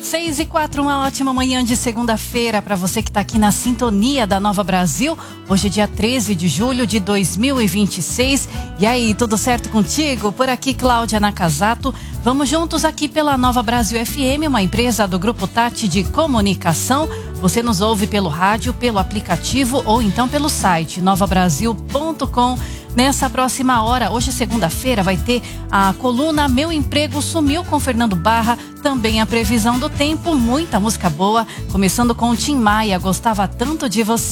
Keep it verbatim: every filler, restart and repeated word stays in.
seis e quatro, uma ótima manhã de segunda-feira para você que está aqui na sintonia da Nova Brasil. Hoje é dia treze de julho de dois mil e vinte e seis. E aí, tudo certo contigo? Por aqui, Cláudia Nakazato. Vamos juntos aqui pela Nova Brasil F M, uma empresa do Grupo Tati de Comunicação. Você nos ouve pelo rádio, pelo aplicativo ou então pelo site nova brasil ponto com. Nessa próxima hora, hoje segunda-feira, vai ter a coluna Meu Emprego Sumiu com Fernando Barra, também a previsão do tempo, muita música boa, começando com o Tim Maia, Gostava Tanto de Você.